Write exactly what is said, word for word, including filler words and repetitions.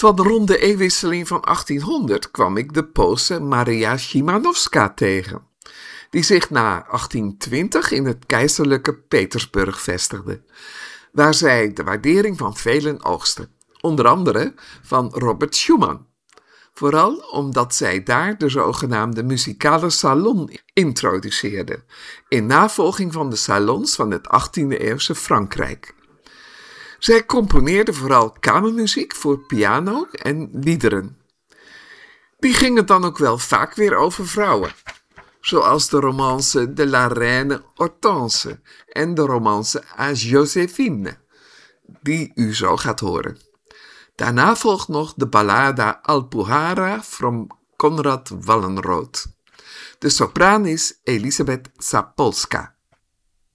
Van rond de eeuwwisseling van achttienhonderd kwam ik de Poolse Maria Szymanowska tegen, die zich na achttientwintig in het keizerlijke Petersburg vestigde, waar zij de waardering van velen oogste, onder andere van Robert Schumann. Vooral omdat zij daar de zogenaamde muzikale salon introduceerde, in navolging van de salons van het achttiende-eeuwse Frankrijk. Zij componeerde vooral kamermuziek voor piano en liederen. Die gingen dan ook wel vaak weer over vrouwen, zoals de romance de la Reine Hortense en de romance à Joséphine, die u zo gaat horen. Daarna volgt nog de ballada Alpujarra van Konrad Wallenroth. De sopraan is Elisabeth Zapolska.